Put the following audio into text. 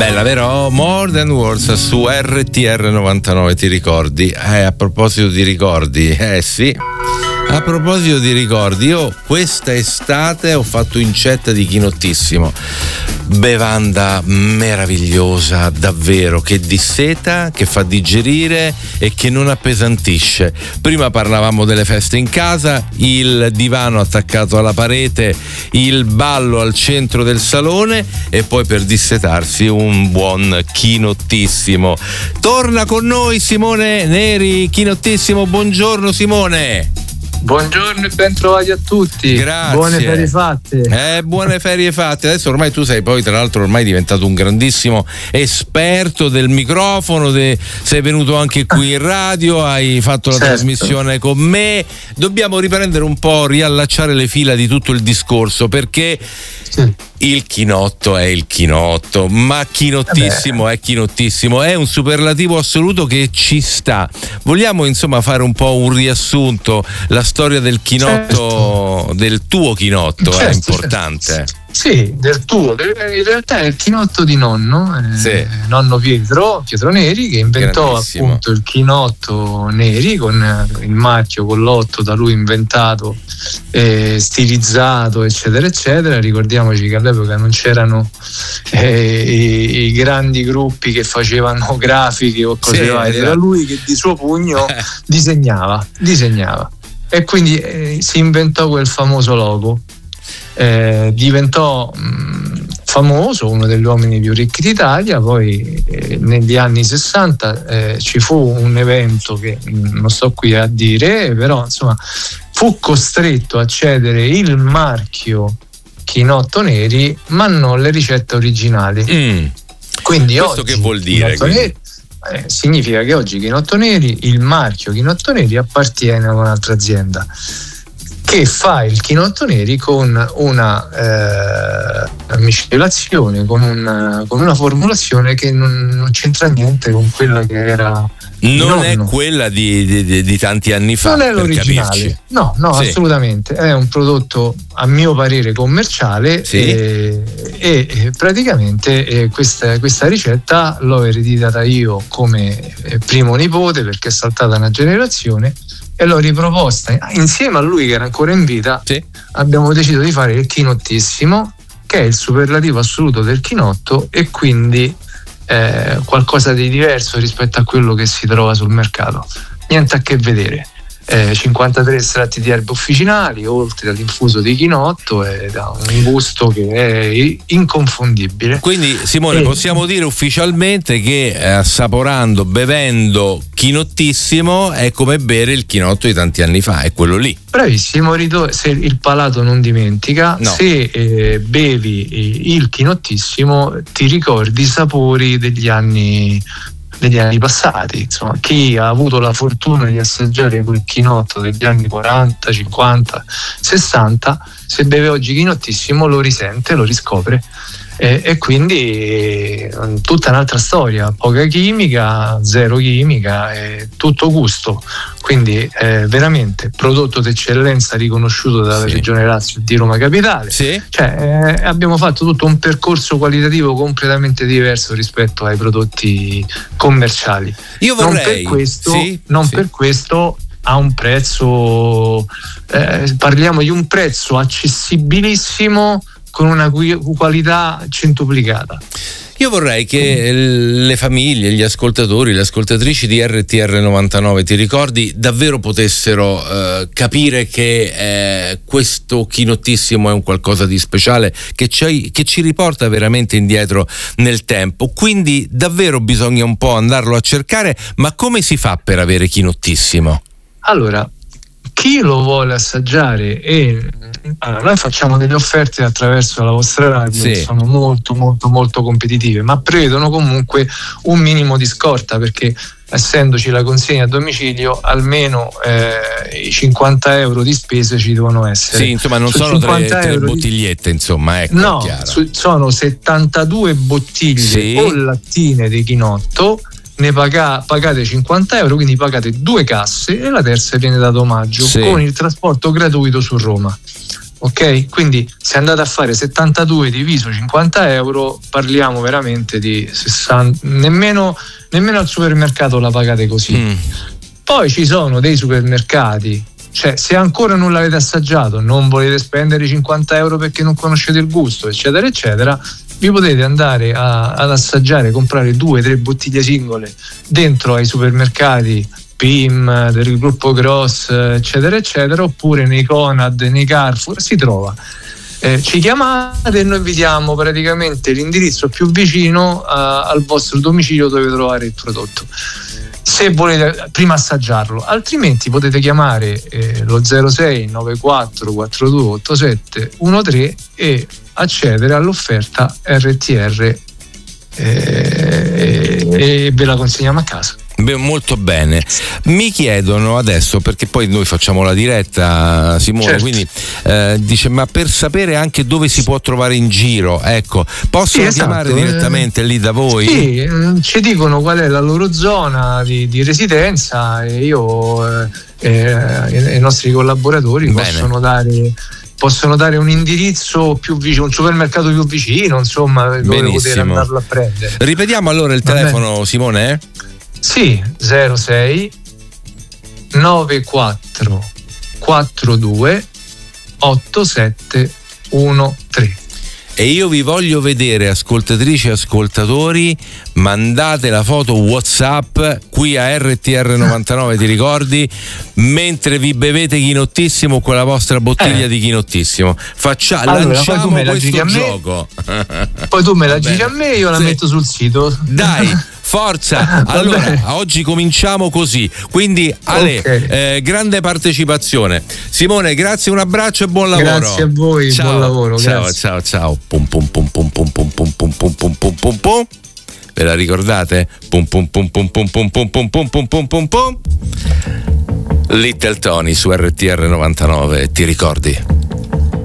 Bella, vero? More Than Words su RTR 99, ti ricordi? A proposito di ricordi, sì. A proposito di ricordi, io questa estate ho fatto incetta di Chinottissimo. Bevanda meravigliosa, davvero, che disseta, che fa digerire e che non appesantisce. Prima parlavamo delle feste in casa, il divano attaccato alla parete, il ballo al centro del salone e poi per dissetarsi un buon Chinottissimo. Torna con noi Simone Neri, Chinottissimo, buongiorno Simone. Buongiorno e ben trovati a tutti. Grazie. Buone ferie fatte. Buone ferie fatte. Adesso ormai tu sei poi, tra l'altro, ormai diventato un grandissimo esperto del microfono. Sei venuto anche qui in radio, hai fatto la trasmissione con me. Dobbiamo riprendere un po', riallacciare le fila di tutto il discorso, perché il chinotto è il chinotto, ma Chinottissimo è Chinottissimo, è un superlativo assoluto che ci sta. Vogliamo insomma fare un po' un riassunto, la storia del chinotto, del tuo chinotto, è importante. Sì, del tuo, in realtà è il chinotto di nonno, nonno Pietro Neri, che inventò appunto il chinotto Neri con il marchio, con l'otto da lui inventato, stilizzato, eccetera eccetera. Ricordiamoci che all'epoca non c'erano i grandi gruppi che facevano grafiche o cose varie, era lui che di suo pugno disegnava e quindi si inventò quel famoso logo. Diventò famoso, uno degli uomini più ricchi d'Italia. Poi negli anni 60 ci fu un evento che non sto qui a dire, però insomma fu costretto a cedere il marchio Chinotto Neri ma non le ricette originali. Quindi questo oggi, che vuol dire? Neri, significa che oggi Chinotto Neri, il marchio Chinotto Neri appartiene a un'altra azienda che fa il Chinotto Neri con una miscelazione, con una formulazione che non c'entra niente con quella che era. Non è quella di tanti anni fa. Non è l'originale. No, assolutamente. È un prodotto a mio parere commerciale e praticamente questa ricetta l'ho ereditata io come primo nipote, perché è saltata una generazione, e l'ho riproposta insieme a lui che era ancora in vita. Abbiamo deciso di fare il Chinottissimo, che è il superlativo assoluto del chinotto e quindi qualcosa di diverso rispetto a quello che si trova sul mercato. Niente a che vedere. 53 estratti di erbe officinali, oltre all'infuso di chinotto, e da un gusto che è inconfondibile. Quindi Simone, possiamo dire ufficialmente che assaporando, bevendo Chinottissimo è come bere il chinotto di tanti anni fa, è quello lì. Bravissimo, se il palato non dimentica, se bevi il Chinottissimo ti ricordi i sapori degli anni passati. Insomma, chi ha avuto la fortuna di assaggiare quel chinotto degli anni 40, 50, 60, se beve oggi Chinottissimo lo risente, lo riscopre, e quindi tutta un'altra storia, poca chimica, zero chimica, tutto gusto. Quindi veramente prodotto d'eccellenza riconosciuto dalla Regione Lazio di Roma Capitale. Cioè, abbiamo fatto tutto un percorso qualitativo completamente diverso rispetto ai prodotti commerciali. Io vorrei per questo ha un prezzo, parliamo di un prezzo accessibilissimo con una qualità centuplicata. Io vorrei che le famiglie, gli ascoltatori, le ascoltatrici di RTR 99, ti ricordi, davvero potessero capire che questo Chinottissimo è un qualcosa di speciale che ci riporta veramente indietro nel tempo. Quindi davvero bisogna un po' andarlo a cercare. Ma come si fa per avere Chinottissimo? Allora, chi lo vuole assaggiare, noi facciamo delle offerte attraverso la vostra radio che sono molto molto molto competitive, ma prevedono comunque un minimo di scorta, perché essendoci la consegna a domicilio almeno i 50 euro di spese ci devono essere. Sì, insomma non sono tre bottigliette, insomma, ecco. No, sono 72 bottiglie o lattine di chinotto. Ne pagate 50 euro, quindi pagate 2 casse e la terza viene dato omaggio con il trasporto gratuito su Roma. ok? Quindi se andate a fare 72 diviso 50 euro, parliamo veramente di 60, nemmeno al supermercato la pagate così. Poi ci sono dei supermercati, cioè se ancora non l'avete assaggiato, non volete spendere 50 euro perché non conoscete il gusto, eccetera eccetera, vi potete andare ad assaggiare, comprare 2-3 bottiglie singole dentro ai supermercati PIM del gruppo Gross, eccetera eccetera, oppure nei Conad, nei Carrefour, si trova. Ci chiamate e noi vi diamo praticamente l'indirizzo più vicino al vostro domicilio dove trovare il prodotto, se volete prima assaggiarlo, altrimenti potete chiamare lo 06 94 42 87 13 e accedere all'offerta RTR e ve la consegniamo a casa. Beh, molto bene. Mi chiedono adesso, perché poi noi facciamo la diretta, Simone, certo. Quindi dice, ma per sapere anche dove si può trovare in giro, ecco, possono chiamare direttamente lì da voi? Sì, ci dicono qual è la loro zona di residenza e io i nostri collaboratori possono dare un indirizzo più vicino, un supermercato più vicino, insomma, dove poter andarlo a prendere. Ripetiamo allora il telefono, Simone? Sì, 06 94 42 87 13. E io vi voglio vedere, ascoltatrici e ascoltatori, mandate la foto WhatsApp qui a RTR 99, ti ricordi, mentre vi bevete Chinottissimo con la vostra bottiglia di Chinottissimo. Lanciamo questo gioco. Poi tu me la giri a me e io la metto sul sito. Dai, forza! Allora, oggi cominciamo così, quindi Ale, grande partecipazione. Simone, grazie, un abbraccio e buon lavoro. Grazie a voi, ciao. Buon lavoro. Ciao, grazie. ciao. Pum pum pum pum pum pum pum pum pum pum pum pum pum. Ve la ricordate? Pum pum pum pum pum pum pum pum pum pum pum pum pum. Little Tony su RTR 99, ti ricordi?